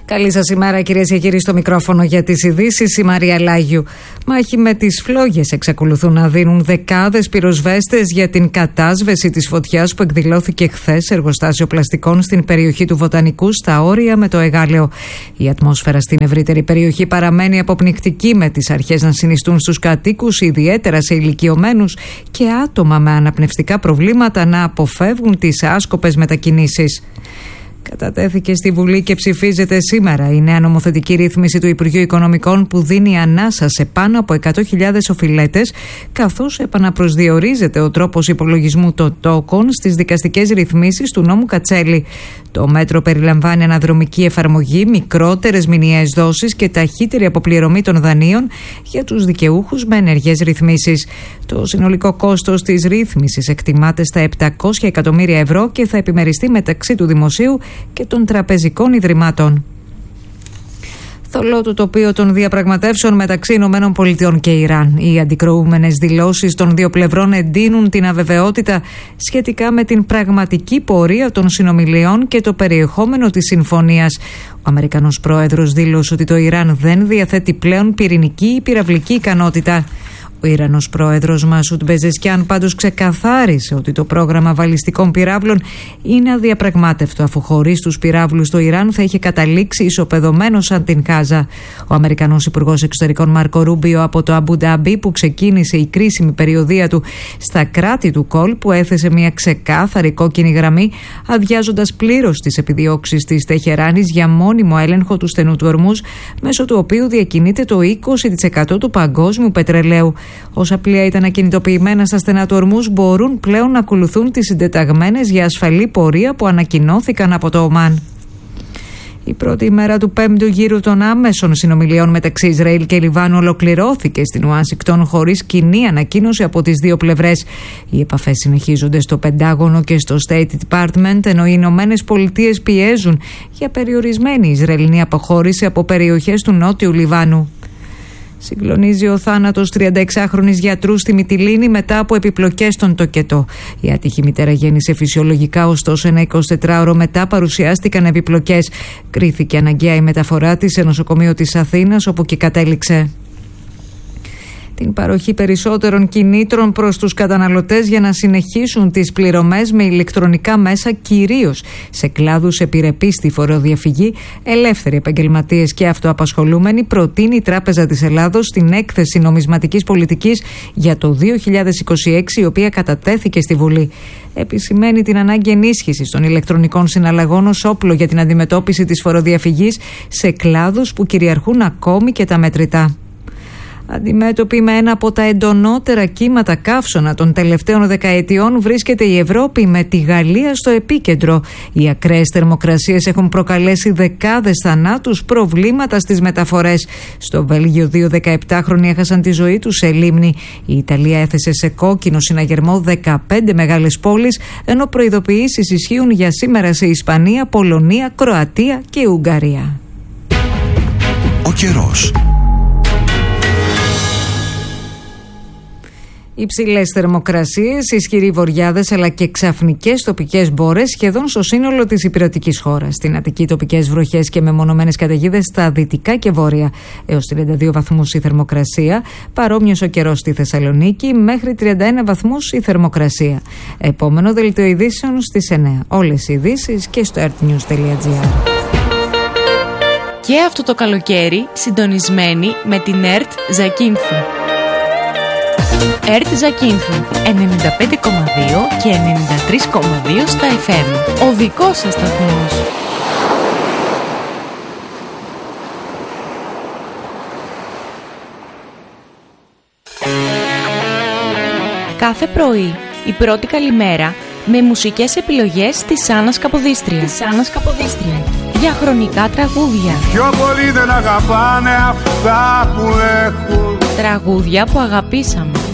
Καλή σας ημέρα, κυρίες και κύριοι, στο μικρόφωνο για τις ειδήσεις, η Μαρία Λάγιου. Μάχη με τις φλόγες εξακολουθούν να δίνουν δεκάδες πυροσβέστες για την κατάσβεση της φωτιάς που εκδηλώθηκε χθες σε εργοστάσιο πλαστικών στην περιοχή του Βοτανικού, στα όρια με το Εγάλεο. Η ατμόσφαιρα στην ευρύτερη περιοχή παραμένει αποπνικτική, με τις αρχές να συνιστούν στους κατοίκους, ιδιαίτερα σε ηλικιωμένους και άτομα με αναπνευστικά προβλήματα, να αποφεύγουν τις άσκοπες μετακινήσεις. Κατατέθηκε στη Βουλή και ψηφίζεται σήμερα η νέα νομοθετική ρύθμιση του Υπουργείου Οικονομικών που δίνει ανάσα σε πάνω από 100.000 οφειλέτες, καθώς επαναπροσδιορίζεται ο τρόπος υπολογισμού των τόκων στις δικαστικές ρυθμίσεις του νόμου Κατσέλη. Το μέτρο περιλαμβάνει αναδρομική εφαρμογή, μικρότερες μηνιαίες δόσεις και ταχύτερη αποπληρωμή των δανείων για τους δικαιούχους με ενεργές ρυθμίσεις. Το συνολικό κόστος της ρύθμισης εκτιμάται στα 700 εκατομμύρια ευρώ και θα επιμεριστεί μεταξύ του Δημοσίου και των τραπεζικών ιδρυμάτων. Θολό το τοπίο των διαπραγματεύσεων μεταξύ ΗΠΑ και Ιράν. Οι αντικρουόμενες δηλώσεις των δύο πλευρών εντείνουν την αβεβαιότητα σχετικά με την πραγματική πορεία των συνομιλιών και το περιεχόμενο της συμφωνίας. Ο Αμερικανός πρόεδρος δήλωσε ότι το Ιράν δεν διαθέτει πλέον πυρηνική ή πυραυλική ικανότητα. Ο Ιρανός πρόεδρος Μασούντ Πεζεσκιάν πάντως ξεκαθάρισε ότι το πρόγραμμα βαλιστικών πυράβλων είναι αδιαπραγμάτευτο, αφού χωρίς τους πυράβλους το Ιράν θα είχε καταλήξει ισοπεδωμένο σαν την Γάζα. Ο Αμερικανός Υπουργός Εξωτερικών Μάρκο Ρούμπιο από το Αμπού Ντάμπι, που ξεκίνησε η κρίσιμη περιοδεία του στα κράτη του κόλπου, έθεσε μια ξεκάθαρη κόκκινη γραμμή, αδειάζοντας πλήρως τις επιδιώξεις της Τεχεράνης για μόνιμο έλεγχο του στενού του Ορμούζ, μέσω του οποίου διακινείται το 20% του παγκόσμιου πετρελαίου. Όσα πλοία ήταν ακινητοποιημένα στα στενά του Ορμούζ μπορούν πλέον να ακολουθούν τις συντεταγμένες για ασφαλή πορεία που ανακοινώθηκαν από το Ομάν. Η πρώτη ημέρα του πέμπτου γύρου των άμεσων συνομιλιών μεταξύ Ισραήλ και Λιβάνου ολοκληρώθηκε στην Ουάσιγκτον χωρίς κοινή ανακοίνωση από τις δύο πλευρές. Οι επαφές συνεχίζονται στο Πεντάγωνο και στο State Department, ενώ οι Ηνωμένες Πολιτείες πιέζουν για περιορισμένη Ισραηλινή αποχώρηση από περιοχές του νότιου Λιβάνου. Συγκλονίζει ο θάνατος 36χρονης γιατρού στη Μυτιλήνη μετά από επιπλοκές στον τοκετό. Η άτυχη μητέρα γέννησε φυσιολογικά, ωστόσο ένα 24ωρο μετά παρουσιάστηκαν επιπλοκές. Κρίθηκε αναγκαία η μεταφορά της σε νοσοκομείο της Αθήνας, όπου και κατέληξε. Την παροχή περισσότερων κινήτρων προς τους καταναλωτές για να συνεχίσουν τις πληρωμές με ηλεκτρονικά μέσα, κυρίως σε κλάδους επιρρεπείς στη φοροδιαφυγή, ελεύθεροι επαγγελματίες και αυτοαπασχολούμενοι, προτείνει η Τράπεζα της Ελλάδος στην έκθεση νομισματικής πολιτικής για το 2026, η οποία κατατέθηκε στη Βουλή. Επισημαίνει την ανάγκη ενίσχυσης των ηλεκτρονικών συναλλαγών ως όπλο για την αντιμετώπιση της φοροδιαφυγής σε κλάδους που κυριαρχούν ακόμη και τα μετρητά. Αντιμέτωπη με ένα από τα εντονότερα κύματα καύσωνα των τελευταίων δεκαετιών βρίσκεται η Ευρώπη, με τη Γαλλία στο επίκεντρο. Οι ακραίες θερμοκρασίες έχουν προκαλέσει δεκάδες θανάτους, προβλήματα στις μεταφορές. Στο Βέλγιο 2 17χρονοι έχασαν τη ζωή τους σε λίμνη. Η Ιταλία έθεσε σε κόκκινο συναγερμό 15 μεγάλες πόλεις, ενώ προειδοποιήσεις ισχύουν για σήμερα σε Ισπανία, Πολωνία, Κροατία και Ουγγαρία. Ο καιρός. Υψηλές θερμοκρασίες, ισχυροί βοριάδες αλλά και ξαφνικές τοπικές μπόρες σχεδόν στο σύνολο της υπηρετικής χώρας. Στην Αττική τοπικές βροχές και μεμονωμένες καταιγίδες στα δυτικά και βόρεια. Έως 32 βαθμούς η θερμοκρασία. Παρόμοιος ο καιρός στη Θεσσαλονίκη, μέχρι 31 βαθμούς η θερμοκρασία. Επόμενο δελτίο ειδήσεων στις 9. Όλες οι ειδήσεις και στο earthnews.gr. Και αυτό το καλοκαίρι συντονισμένοι με την ΕΡΤ Ζακίνθου. ΕΡΤ Ζακίνθου 95,2 και 93,2 στα FM. Ο δικός σας σταθμός. Κάθε πρωί η πρώτη καλημέρα με μουσικές επιλογές της Άννας Καποδίστριας. Διαχρονικά τραγούδια. Πιο πολύ δεν αγαπάνε αυτά που έχουν. Τραγούδια που αγαπήσαμε.